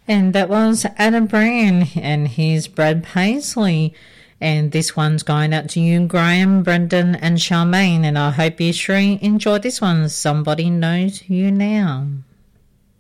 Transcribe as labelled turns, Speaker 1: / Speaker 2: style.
Speaker 1: And that was Adam Brand and his Brad Paisley. And this one's going out to you, Graham, Brendan and Charmaine. And I hope you sure enjoyed this one. Somebody Knows You Now.